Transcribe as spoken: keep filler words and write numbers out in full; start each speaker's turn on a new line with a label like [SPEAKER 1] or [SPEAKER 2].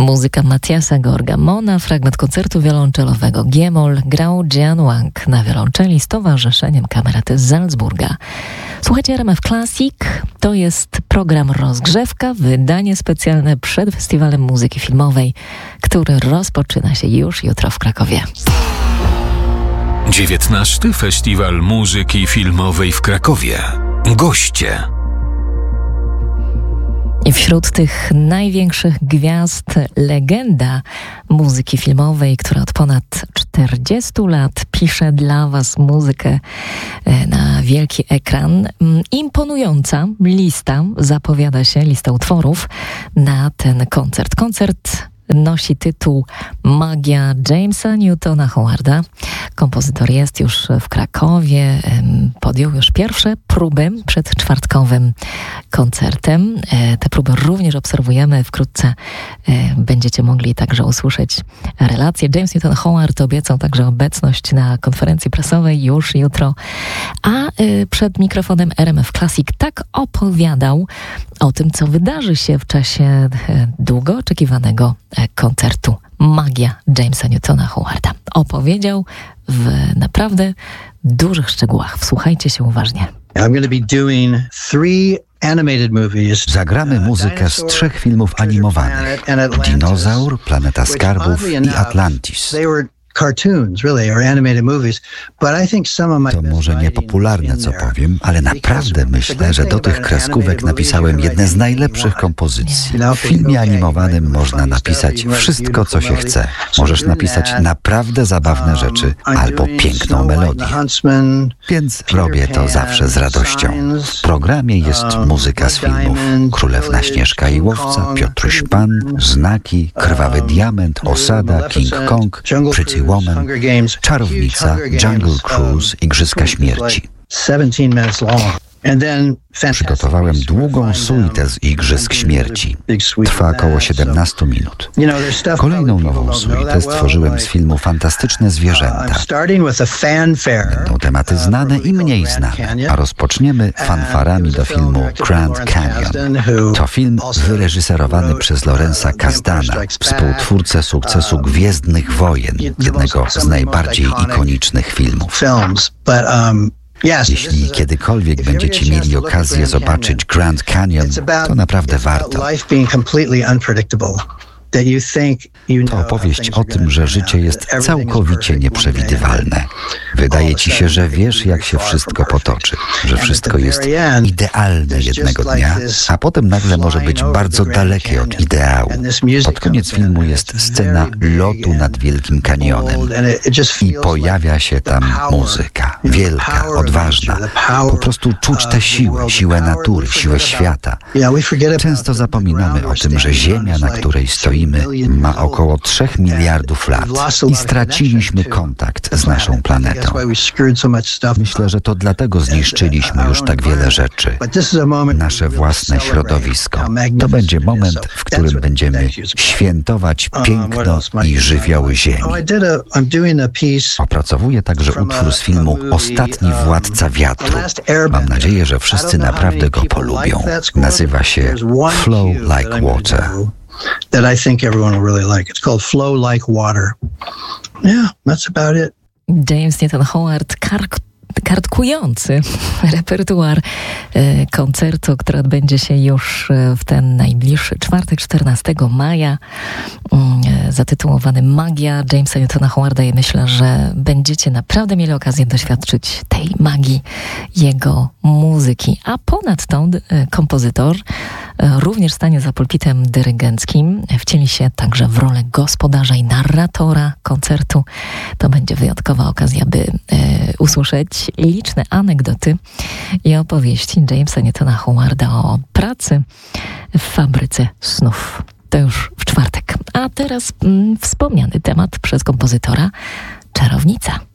[SPEAKER 1] Muzyka Mathiasa Gorgamona, fragment koncertu wiolonczelowego G-moll grał Jian Wang na wiolonczeli z Towarzyszeniem Kamerety z Salzburga. Słuchajcie R M F Classic, to jest program Rozgrzewka, wydanie specjalne przed Festiwalem Muzyki Filmowej, który rozpoczyna się już jutro w Krakowie.
[SPEAKER 2] dziewiętnasty Festiwal Muzyki Filmowej w Krakowie. Goście.
[SPEAKER 1] I wśród tych największych gwiazd legenda muzyki filmowej, która od ponad czterdziestu lat pisze dla Was muzykę na wielki ekran. Imponująca lista zapowiada się, lista utworów na ten koncert. Koncert nosi tytuł Magia Jamesa Newtona Howarda. Kompozytor jest już w Krakowie, podjął już pierwsze próby przed czwartkowym koncertem. Te próby również obserwujemy. Wkrótce będziecie mogli także usłyszeć relacje. James Newton Howard obiecał także obecność na konferencji prasowej już jutro, a przed mikrofonem R M F Classic tak opowiadał o tym, co wydarzy się w czasie długo oczekiwanego koncertu Magia Jamesa Newtona Howarda. Opowiedział w naprawdę dużych szczegółach. Wsłuchajcie się uważnie.
[SPEAKER 3] I'm going to be doing three animated movies.
[SPEAKER 4] Zagramy muzykę z trzech filmów animowanych: Dinozaur, Planeta Skarbów i Atlantis.
[SPEAKER 3] Cartoons, really, or animated movies, but I think some of my
[SPEAKER 4] To może niepopularne, co powiem, ale naprawdę myślę, że do tych kreskówek napisałem jedne z najlepszych kompozycji. W filmie animowanym można napisać wszystko, co się chce. Możesz napisać naprawdę zabawne rzeczy albo piękną melodię. Więc robię to zawsze z radością. W programie jest muzyka z filmów Królewna Śnieżka i Łowca, Piotruś Pan, Znaki, Krwawy Diament, Osada, King Kong, Pretty Woman, Czarownica, Jungle Cruise, Igrzyska Śmierci. Przygotowałem długą suitę z Igrzysk Śmierci. Trwa około siedemnaście minut. Kolejną nową suitę stworzyłem z filmu Fantastyczne Zwierzęta. Będą tematy znane i mniej znane, a rozpoczniemy fanfarami do filmu Grand Canyon. To film wyreżyserowany przez Lawrence'a Kasdana, współtwórcę sukcesu Gwiezdnych Wojen, jednego z najbardziej ikonicznych filmów. Jeśli kiedykolwiek będziecie mieli okazję zobaczyć Grand Canyon, to naprawdę warto. To opowieść o tym, że życie jest całkowicie nieprzewidywalne. Wydaje ci się, że wiesz, jak się wszystko potoczy, że wszystko jest idealne jednego dnia, a potem nagle może być bardzo dalekie od ideału. Pod koniec filmu jest scena lotu nad Wielkim Kanionem i pojawia się tam muzyka. Wielka, odważna. Po prostu czuć tę siłę, siłę natury, siłę świata. Często zapominamy o tym, że Ziemia, na której stoimy, ma około trzech miliardów lat i straciliśmy kontakt z naszą planetą. Myślę, że to dlatego zniszczyliśmy już tak wiele rzeczy. Nasze własne środowisko. To będzie moment, w którym będziemy świętować piękno i żywioły Ziemi. Opracowuję także utwór z filmu Ostatni Władca Wiatru. Mam nadzieję, że wszyscy naprawdę go polubią. Nazywa się Flow Like Water.
[SPEAKER 3] That I think everyone will really like. It's called Flow Like Water. Yeah, that's about it.
[SPEAKER 1] James Newton Howard, kark kartkujący repertuar e, koncertu, który odbędzie się już w ten najbliższy czwartek, czternastego maja, e, zatytułowany Magia Jamesa Newtona Howarda, i myślę, że będziecie naprawdę mieli okazję doświadczyć tej magii jego muzyki. A ponadto e, kompozytor e, również stanie za pulpitem dyrygenckim, wcieli się także w rolę gospodarza i narratora koncertu. To będzie wyjątkowa okazja, by e, usłyszeć liczne anegdoty i opowieści Jamesa Newtona Howarda o pracy w fabryce snów. To już w czwartek. A teraz mm, wspomniany temat przez kompozytora Czarownica.